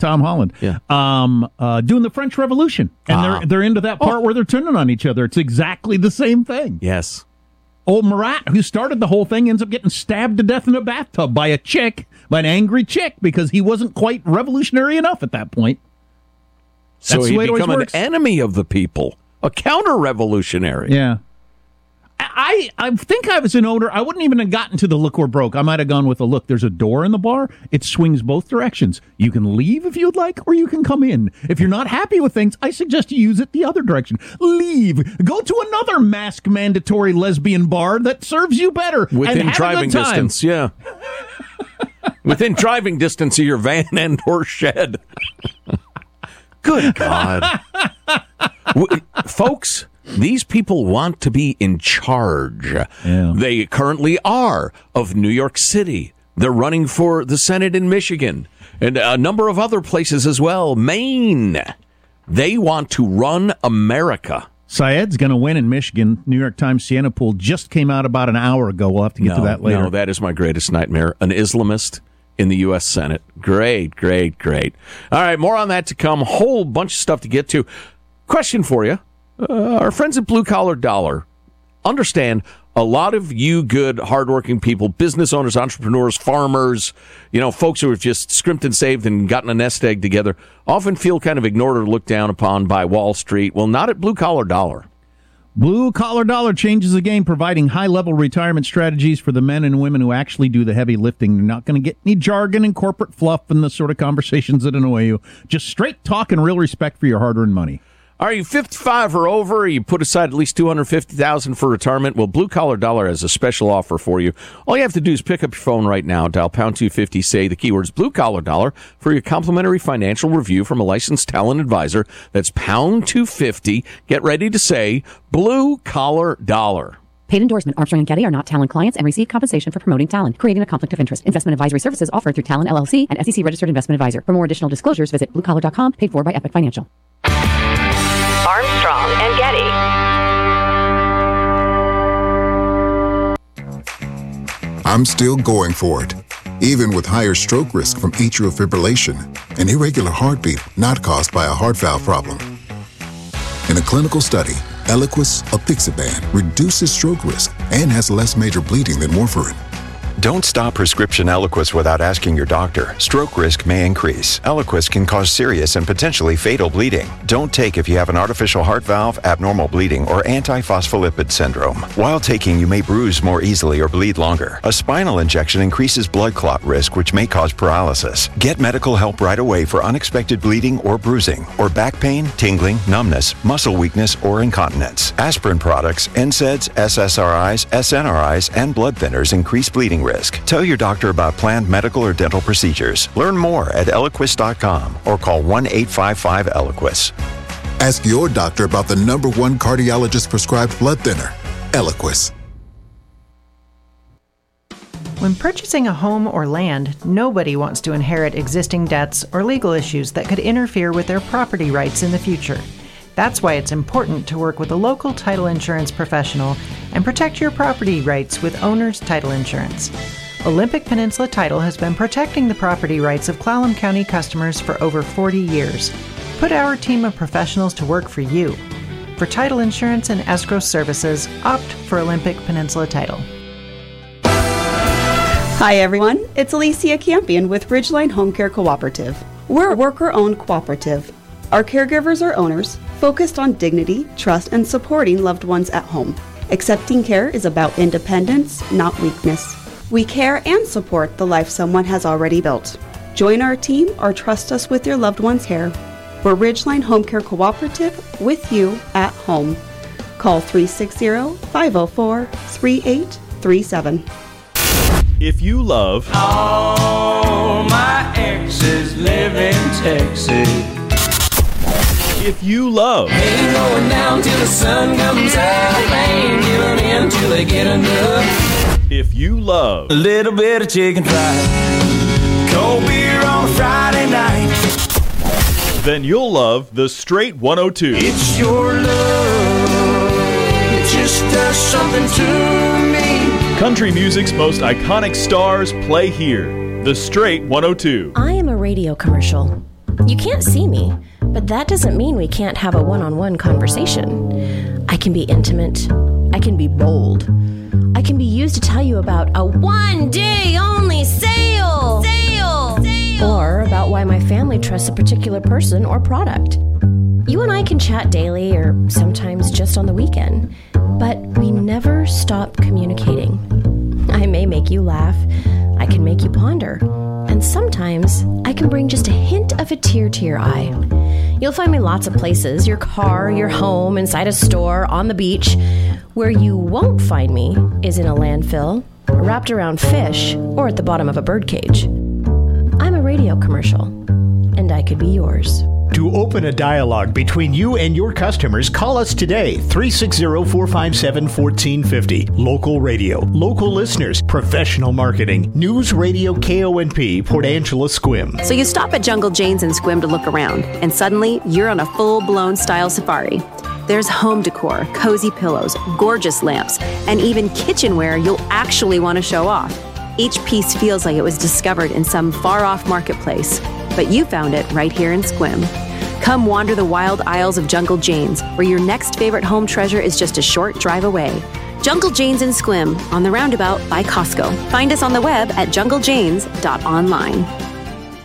Tom Holland. Yeah. Doing the French Revolution. And they're into that part where they're turning on each other. It's exactly the same thing. Yes. Old Marat, who started the whole thing, ends up getting stabbed to death in a bathtub by an angry chick, because he wasn't quite revolutionary enough at that point. So he become an works. enemy of the people, a counter-revolutionary. Yeah. I think I was an owner. I wouldn't even have gotten to the look or broke. I might have gone with a look. There's a door in the bar. It swings both directions. You can leave if you'd like, or you can come in. If you're not happy with things, I suggest you use it the other direction. Leave. Go to another mask mandatory lesbian bar that serves you better. Within and driving distance, yeah. Within driving distance of your van and or shed. Good God. Folks, these people want to be in charge. Yeah. They currently are of New York City. They're running for the Senate in Michigan and a number of other places as well. Maine. They want to run America. Syed's going to win in Michigan. New York Times Siena Poll just came out about an hour ago. We'll have to get to that later. No, that is my greatest nightmare. An Islamist in the U.S. Senate. Great. All right, more on that to come. Whole bunch of stuff to get to. Question for you. Our friends at Blue Collar Dollar understand a lot of you good, hardworking people, business owners, entrepreneurs, farmers, folks who have just scrimped and saved and gotten a nest egg together, often feel kind of ignored or looked down upon by Wall Street. Well, not at Blue Collar Dollar. Blue Collar Dollar changes the game, providing high-level retirement strategies for the men and women who actually do the heavy lifting. They're not going to get any jargon and corporate fluff and the sort of conversations that annoy you. Just straight talk and real respect for your hard-earned money. Are you 55 or over? You put aside at least $250,000 for retirement? Well, Blue Collar Dollar has a special offer for you. All you have to do is pick up your phone right now, dial pound 250, say the keywords Blue Collar Dollar for your complimentary financial review from a licensed talent advisor. That's pound 250. Get ready to say Blue Collar Dollar. Paid endorsement. Armstrong & Getty are not Talent clients and receive compensation for promoting Talent, creating a conflict of interest. Investment advisory services offered through Talent LLC and SEC registered investment advisor. For more additional disclosures, visit bluecollar.com, paid for by Epic Financial. Armstrong and Getty. I'm still going for it, even with higher stroke risk from atrial fibrillation, an irregular heartbeat not caused by a heart valve problem. In a clinical study, Eliquis apixaban reduces stroke risk and has less major bleeding than warfarin. Don't stop prescription Eliquis without asking your doctor. Stroke risk may increase. Eliquis can cause serious and potentially fatal bleeding. Don't take if you have an artificial heart valve, abnormal bleeding, or antiphospholipid syndrome. While taking, you may bruise more easily or bleed longer. A spinal injection increases blood clot risk, which may cause paralysis. Get medical help right away for unexpected bleeding or bruising, or back pain, tingling, numbness, muscle weakness, or incontinence. Aspirin products, NSAIDs, SSRIs, SNRIs, and blood thinners increase bleeding risk. Tell your doctor about planned medical or dental procedures. Learn more at Eliquis.com or call 1-855-ELIQUIS. Ask your doctor about the #1 cardiologist-prescribed blood thinner, Eliquis. When purchasing a home or land, nobody wants to inherit existing debts or legal issues that could interfere with their property rights in the future. That's why it's important to work with a local title insurance professional and protect your property rights with Owner's Title Insurance. Olympic Peninsula Title has been protecting the property rights of Clallam County customers for over 40 years. Put our team of professionals to work for you. For title insurance and escrow services, opt for Olympic Peninsula Title. Hi everyone, it's Alicia Campion with Ridgeline Home Care Cooperative. We're a worker-owned cooperative. Our caregivers are owners, focused on dignity, trust, and supporting loved ones at home. Accepting care is about independence, not weakness. We care and support the life someone has already built. Join our team or trust us with your loved one's care. We're Ridgeline Home Care Cooperative, with you at home. Call 360-504-3837. If you love all my exes live in Texas. If you love ain't going down till the sun comes up, ain't giving in till they get enough. If you love a little bit of chicken fried, cold beer on a Friday night, then you'll love the Straight 102. It's your love, it just does something to me. Country music's most iconic stars play here. The Straight 102. I am a radio commercial. You can't see me, but that doesn't mean we can't have a one-on-one conversation. I can be intimate. I can be bold. I can be used to tell you about a one-day-only sale! Or about why my family trusts a particular person or product. You and I can chat daily or sometimes just on the weekend, but we never stop communicating. I may make you laugh. I can make you ponder. And sometimes I can bring just a hint of a tear to your eye. You'll find me lots of places, your car, your home, inside a store, on the beach. Where you won't find me is in a landfill, wrapped around fish, or at the bottom of a birdcage. I'm a radio commercial, and I could be yours. To open a dialogue between you and your customers, call us today, 360-457-1450. Local radio, local listeners, professional marketing, News Radio KONP, Port Angela Sequim. So you stop at Jungle Jane's in Sequim to look around, and suddenly you're on a full-blown style safari. There's home decor, cozy pillows, gorgeous lamps, and even kitchenware you'll actually want to show off. Each piece feels like it was discovered in some far-off marketplace, but you found it right here in Sequim. Come wander the wild aisles of Jungle Jane's, where your next favorite home treasure is just a short drive away. Jungle Jane's in Sequim, on the roundabout by Costco. Find us on the web at junglejanes.online.